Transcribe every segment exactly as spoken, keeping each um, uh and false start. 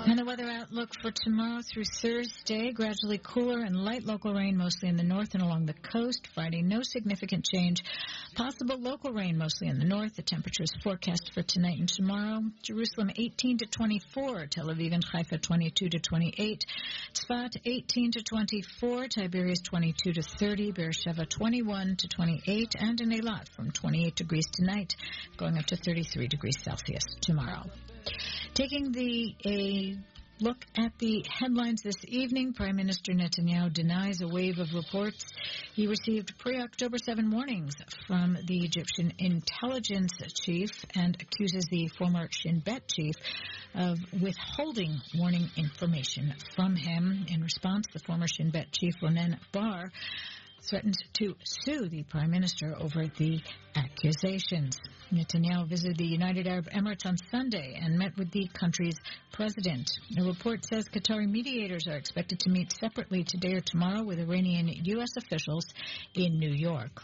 And the weather outlook for tomorrow through Thursday, gradually cooler and light local rain mostly in the north and along the coast. Friday, no significant change. Possible local rain mostly in the north. The temperatures forecast for tonight and tomorrow. Jerusalem eighteen to twenty-four. Tel Aviv and Haifa twenty-two to twenty-eight. Tzfat eighteen to twenty-four. Tiberias twenty-two to thirty. Beersheva twenty-one to twenty-eight. And in Eilat from twenty-eight degrees tonight, going up to thirty-three degrees Celsius tomorrow. Taking the a look at the headlines this evening, Prime Minister Netanyahu denies a wave of reports he received pre-October seventh warnings from the Egyptian intelligence chief and accuses the former Shin Bet chief of withholding warning information from him. In response, the former Shin Bet chief, Ronen Bar, threatened to sue the Prime Minister over the accusations. Netanyahu visited the United Arab Emirates on Sunday and met with the country's president. The report says Qatari mediators are expected to meet separately today or tomorrow with Iranian U S officials in New York.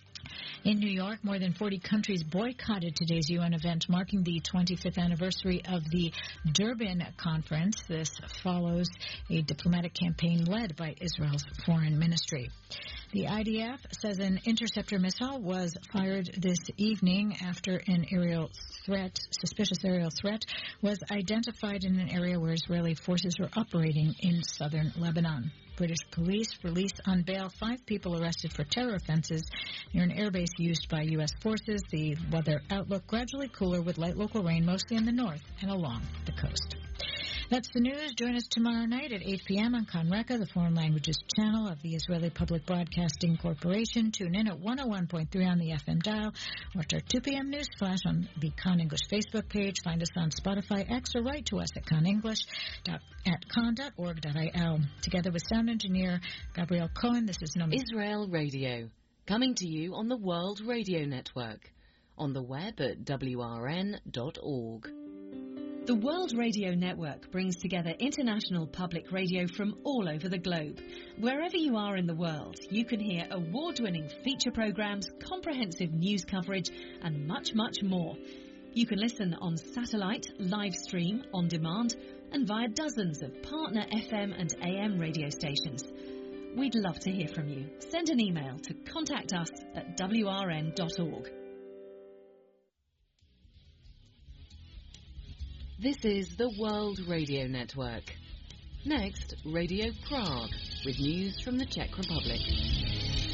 In New York, more than forty countries boycotted today's U N event marking the twenty-fifth anniversary of the Durban Conference. This follows a diplomatic campaign led by Israel's foreign ministry. The I D F says an interceptor missile was fired this evening after an aerial threat, suspicious aerial threat, was identified in an area where Israeli forces were operating in southern Lebanon. British police released on bail five people arrested for terror offenses near an airbase used by U S forces. The weather outlook gradually cooler with light local rain mostly in the north and along the coast. That's the news. Join us tomorrow night at eight p.m. on Kan Reka, the foreign languages channel of the Israeli Public Broadcasting Corporation. Tune in at one oh one point three on the F M dial. Watch our two p.m. news flash on the Kan English Facebook page. Find us on Spotify, X, or write to us at kanenglish at kan dot org dot i l. Together with sound engineer Gabrielle Cohen, this is Nomi. Israel Radio, coming to you on the World Radio Network, on the web at w r n dot org. The World Radio Network brings together international public radio from all over the globe. Wherever you are in the world, you can hear award-winning feature programs, comprehensive news coverage, and much, much more. You can listen on satellite, live stream, on demand, and via dozens of partner F M and A M radio stations. We'd love to hear from you. Send an email to contact us at w r n dot org. This is the World Radio Network. Next, Radio Prague, with news from the Czech Republic.